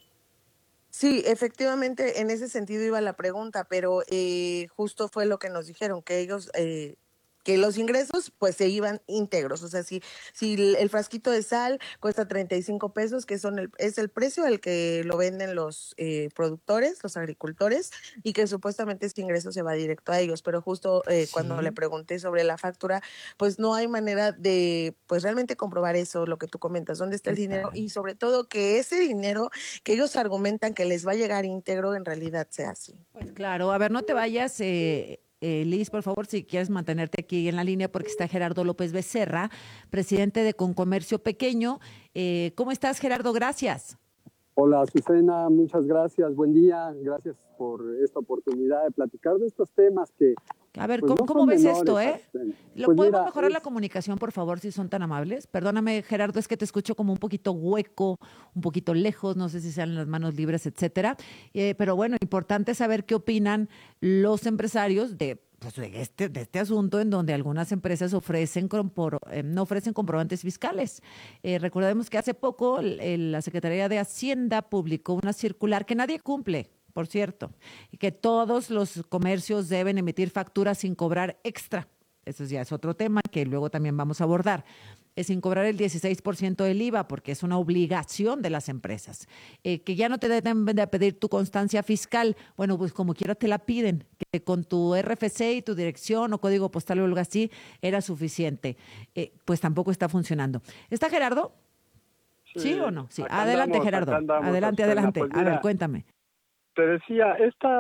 Sí, efectivamente, en ese sentido iba la pregunta, pero justo fue lo que nos dijeron, que ellos... que los ingresos pues se iban íntegros, o sea, si el frasquito de sal cuesta 35 pesos, que es el precio al que lo venden los productores, los agricultores, y que supuestamente este ingreso se va directo a ellos, pero justo cuando le pregunté sobre la factura, pues no hay manera de pues realmente comprobar eso, lo que tú comentas, dónde está el dinero, y sobre todo que ese dinero que ellos argumentan que les va a llegar íntegro, en realidad sea así. Pues claro, a ver, no te vayas... Liz, por favor, si quieres mantenerte aquí en la línea, porque está Gerardo López Becerra, presidente de Concomercio Pequeño. ¿Cómo estás, Gerardo? Gracias. Hola, Azucena, muchas gracias. Buen día. Gracias por esta oportunidad de platicar de estos temas que... A ver, pues, ¿cómo ves menores, esto, Pues ¿Podemos mejorar la comunicación, por favor, si son tan amables? Perdóname, Gerardo, es que te escucho como un poquito hueco, un poquito lejos, no sé si sean las manos libres, etcétera. Pero bueno, importante saber qué opinan los empresarios de este asunto, en donde algunas empresas no ofrecen comprobantes fiscales. Recordemos que hace poco la Secretaría de Hacienda publicó una circular que nadie cumple, por cierto, y que todos los comercios deben emitir facturas sin cobrar extra. Eso ya es otro tema que luego también vamos a abordar. Sin cobrar el 16% del IVA, porque es una obligación de las empresas. Que ya no te deben de pedir tu constancia fiscal. Bueno, pues como quiera te la piden, que con tu RFC y tu dirección o código postal o algo así era suficiente. Pues tampoco está funcionando. ¿Está Gerardo? ¿Sí o no? Sí. Adelante, Gerardo. Adelante. Pues mira, a ver, cuéntame. Te decía,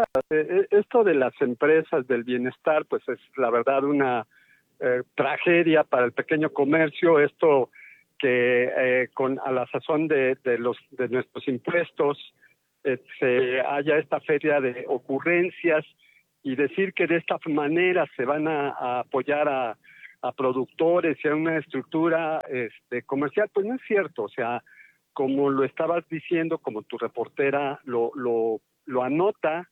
esto de las empresas del bienestar, pues es la verdad una tragedia para el pequeño comercio. Esto que a la sazón de nuestros impuestos se haya esta feria de ocurrencias y decir que de esta manera se van a apoyar a productores y a una estructura comercial, pues no es cierto. O sea, como lo estabas diciendo, como tu reportera lo anota,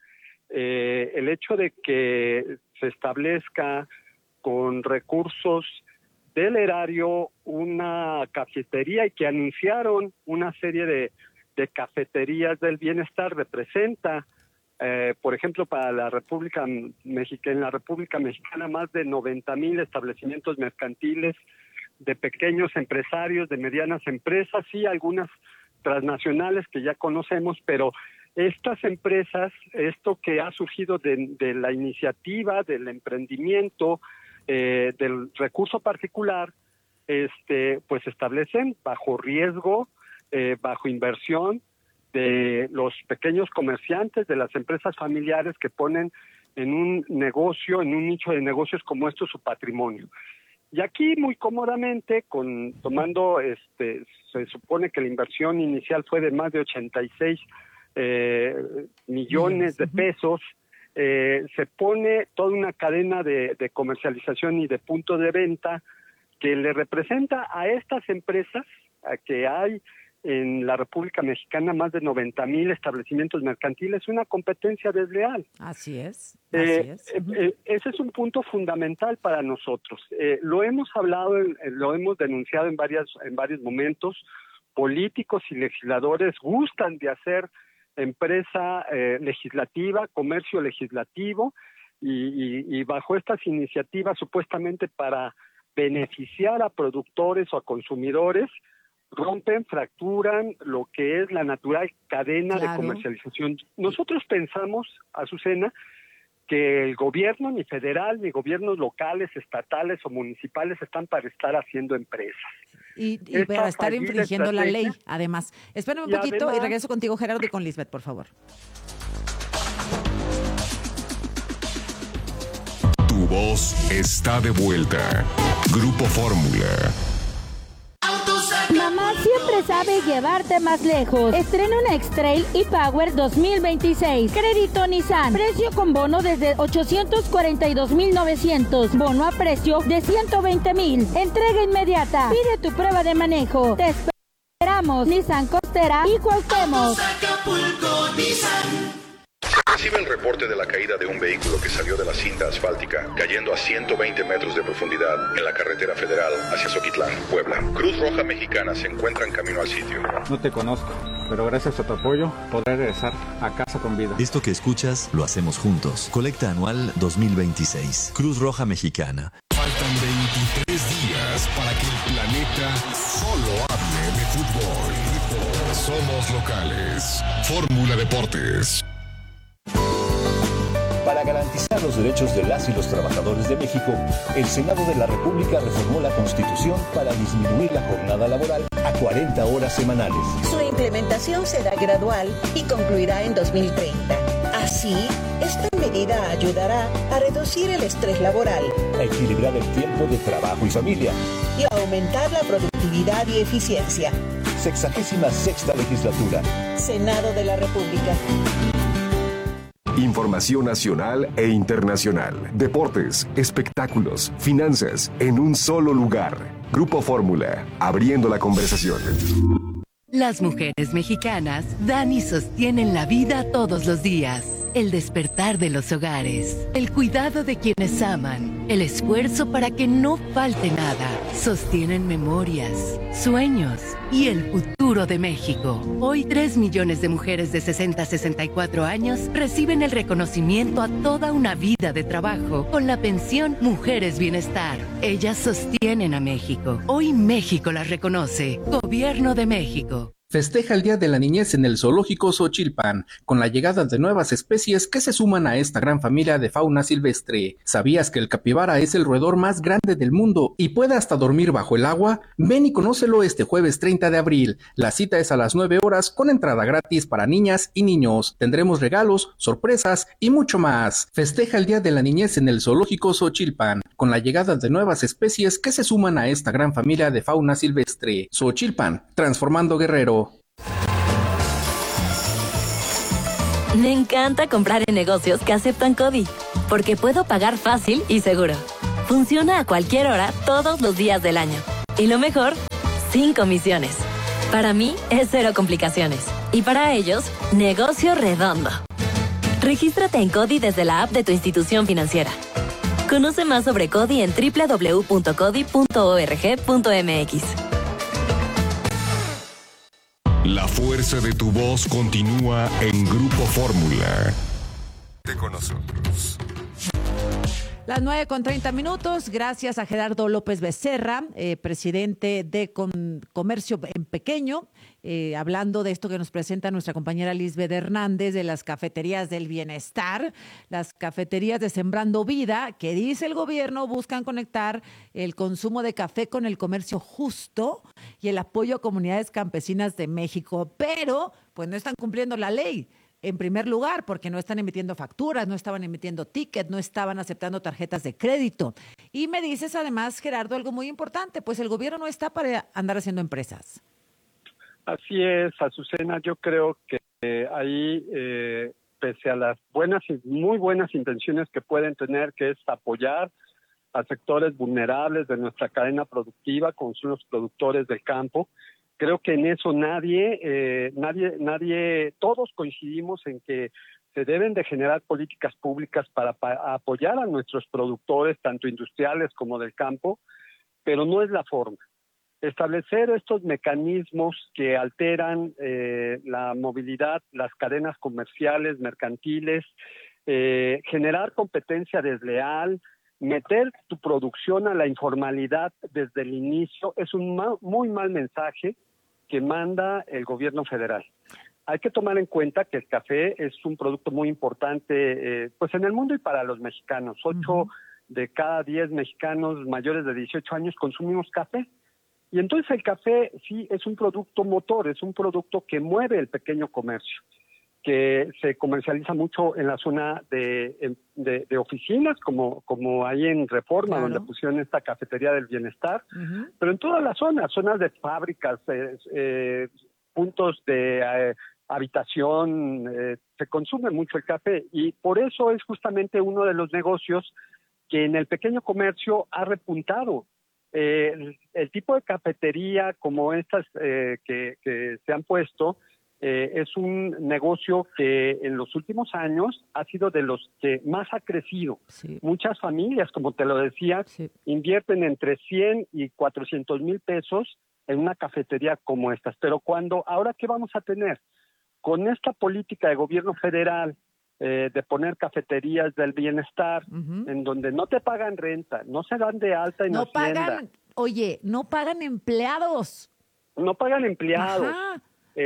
el hecho de que se establezca con recursos del erario una cafetería y que anunciaron una serie de cafeterías del bienestar representa, por ejemplo, para la República Mexicana, en la República Mexicana, más de 90,000 establecimientos mercantiles de pequeños empresarios, de medianas empresas y algunas transnacionales que ya conocemos, pero estas empresas, esto que ha surgido de la iniciativa, del emprendimiento, del recurso particular, pues establecen bajo riesgo, bajo inversión de los pequeños comerciantes, de las empresas familiares que ponen en un negocio, en un nicho de negocios como esto su patrimonio. Y aquí muy cómodamente, tomando, se supone que la inversión inicial fue de más de 86 millones de pesos, se pone toda una cadena de comercialización y de punto de venta que le representa a estas empresas, a que hay en la República Mexicana más de 90,000 establecimientos mercantiles, una competencia desleal. Así es. Ese es un punto fundamental para nosotros. Lo hemos hablado, lo hemos denunciado en varios momentos. Políticos y legisladores gustan de hacer empresa legislativa, comercio legislativo, y bajo estas iniciativas supuestamente para beneficiar a productores o a consumidores, rompen, fracturan lo que es la natural cadena de comercialización. Nosotros pensamos, Azucena, que el gobierno, ni federal, ni gobiernos locales, estatales o municipales están para estar haciendo empresas. Y para estar infringiendo la ley, además. Espérame un poquito y regreso contigo, Gerardo, y con Lisbeth, por favor. Tu voz está de vuelta. Grupo Fórmula. Mamá, siempre sabe llevarte más lejos. Estrena una X-Trail e-Power 2026. Crédito Nissan. Precio con bono desde 842,900. Bono a precio de 120,000. Entrega inmediata. Pide tu prueba de manejo. Te esperamos. Nissan Costera y Cuauhtémoc. Recibe el reporte de la caída de un vehículo que salió de la cinta asfáltica, cayendo a 120 metros de profundidad en la carretera federal hacia Zoquitlán, Puebla. Cruz Roja Mexicana se encuentra en camino al sitio. No te conozco, pero gracias a tu apoyo podré regresar a casa con vida. Esto que escuchas lo hacemos juntos. Colecta anual 2026. Cruz Roja Mexicana. Faltan 23 días para que el planeta solo hable de fútbol. Somos locales. Fórmula Deportes. Para garantizar los derechos de las y los trabajadores de México, el Senado de la República reformó la Constitución para disminuir la jornada laboral a 40 horas semanales. Su implementación será gradual y concluirá en 2030. Así, esta medida ayudará a reducir el estrés laboral, a equilibrar el tiempo de trabajo y familia y a aumentar la productividad y eficiencia. 66ª legislatura. Senado de la República. Información nacional e internacional, deportes, espectáculos, finanzas, en un solo lugar. Grupo Fórmula, abriendo la conversación. Las mujeres mexicanas dan y sostienen la vida todos los días. El despertar de los hogares, el cuidado de quienes aman, el esfuerzo para que no falte nada. Sostienen memorias, sueños y el futuro de México. Hoy 3 millones de mujeres de 60 a 64 años reciben el reconocimiento a toda una vida de trabajo con la pensión Mujeres Bienestar. Ellas sostienen a México. Hoy México las reconoce. Gobierno de México. Festeja el Día de la Niñez en el Zoológico Xochilpan, con la llegada de nuevas especies que se suman a esta gran familia de fauna silvestre. ¿Sabías que el capibara es el roedor más grande del mundo y puede hasta dormir bajo el agua? Ven y conócelo este jueves 30 de abril. La cita es a las 9 horas con entrada gratis para niñas y niños. Tendremos regalos, sorpresas y mucho más. Festeja el Día de la Niñez en el Zoológico Xochilpan, con la llegada de nuevas especies que se suman a esta gran familia de fauna silvestre. Xochilpan, transformando Guerrero. Me encanta comprar en negocios que aceptan CODI, porque puedo pagar fácil y seguro. Funciona a cualquier hora, todos los días del año. Y lo mejor, sin comisiones. Para mí, es cero complicaciones. Y para ellos, negocio redondo. Regístrate en CODI desde la app de tu institución financiera. Conoce más sobre CODI en www.codi.org.mx. La fuerza de tu voz continúa en Grupo Fórmula. Con nosotros. Las 9:30. Gracias a Gerardo López Becerra, presidente de Comercio en Pequeño, hablando de esto que nos presenta nuestra compañera Lisbeth Hernández de las cafeterías del bienestar, las cafeterías de Sembrando Vida, que dice el gobierno buscan conectar el consumo de café con el comercio justo y el apoyo a comunidades campesinas de México, pero pues no están cumpliendo la ley. En primer lugar, porque no están emitiendo facturas, no estaban emitiendo tickets, no estaban aceptando tarjetas de crédito. Y me dices además, Gerardo, algo muy importante, pues el gobierno no está para andar haciendo empresas. Así es, Azucena, yo creo que ahí, pese a las muy buenas intenciones que pueden tener, que es apoyar a sectores vulnerables de nuestra cadena productiva, con los productores del campo, creo que en eso nadie, todos coincidimos en que se deben de generar políticas públicas para apoyar a nuestros productores, tanto industriales como del campo, pero no es la forma. Establecer estos mecanismos que alteran la movilidad, las cadenas comerciales, mercantiles, generar competencia desleal, meter tu producción a la informalidad desde el inicio, es un muy mal mensaje que manda el gobierno federal. Hay que tomar en cuenta que el café es un producto muy importante pues en el mundo y para los mexicanos. 8 de cada 10 mexicanos mayores de 18 años consumimos café. Y entonces el café sí es un producto motor, es un producto que mueve el pequeño comercio, que se comercializa mucho en la zona de oficinas, como hay en Reforma, donde pusieron esta cafetería del bienestar, pero en todas las zonas de fábricas, puntos de habitación, se consume mucho el café, y por eso es justamente uno de los negocios que en el pequeño comercio ha repuntado. El tipo de cafetería como estas que se han puesto, es un negocio que en los últimos años ha sido de los que más ha crecido. Sí. Muchas familias, como te lo decía, invierten entre 100 y 400 mil pesos en una cafetería como estas. Pero ahora, ¿qué vamos a tener? Con esta política de gobierno federal de poner cafeterías del bienestar, en donde no te pagan renta, no se dan de alta en Hacienda. No pagan empleados. No pagan empleados. Ajá.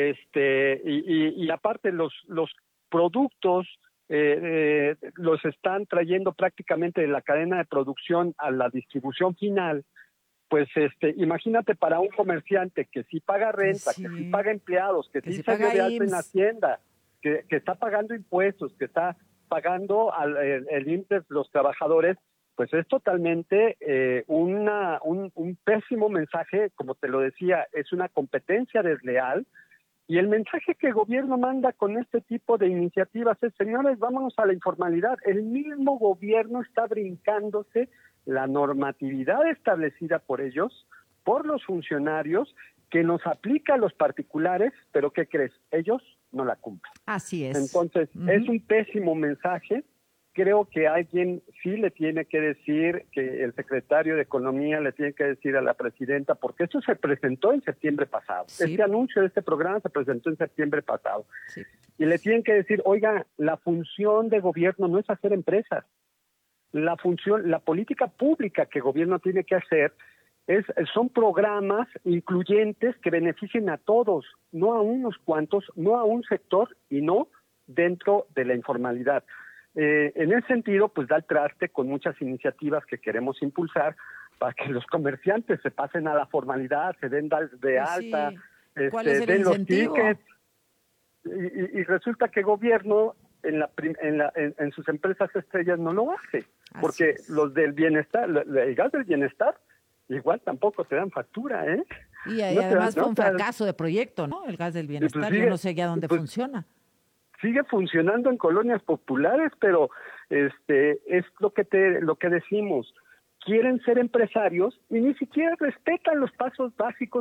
Y aparte los productos los están trayendo prácticamente de la cadena de producción a la distribución final. Pues imagínate para un comerciante que sí paga renta, que sí paga empleados, que sí se dio de alta en Hacienda, que está pagando impuestos, que está pagando el IMSS, los trabajadores, pues es totalmente un pésimo mensaje. Como te lo decía, es una competencia desleal. Y el mensaje que el gobierno manda con este tipo de iniciativas es: señores, vámonos a la informalidad. El mismo gobierno está brincándose la normatividad establecida por ellos, por los funcionarios, que nos aplica a los particulares, pero ¿qué crees? Ellos no la cumplen. Así es. Entonces, es un pésimo mensaje. Creo que alguien sí le tiene que decir, que el secretario de Economía le tiene que decir a la presidenta, porque esto se presentó en septiembre pasado. Sí. Este anuncio de este programa se presentó en septiembre pasado. Sí. Y le tienen que decir: oiga, la función de gobierno no es hacer empresas. La política pública que el gobierno tiene que hacer son programas incluyentes que beneficien a todos, no a unos cuantos, no a un sector y no dentro de la informalidad. En ese sentido, pues da el traste con muchas iniciativas que queremos impulsar para que los comerciantes se pasen a la formalidad, se den de alta, ¿Cuál es el den incentivo? los tickets, y resulta que el gobierno en sus empresas estrellas no lo hace, porque los del bienestar, el gas del bienestar, igual tampoco te dan factura, ¿eh? Y además fue un fracaso de proyecto, ¿no? El gas del bienestar, pues yo no sé ya dónde funciona. Sigue funcionando en colonias populares, pero es lo que decimos. Quieren ser empresarios y ni siquiera respetan los pasos básicos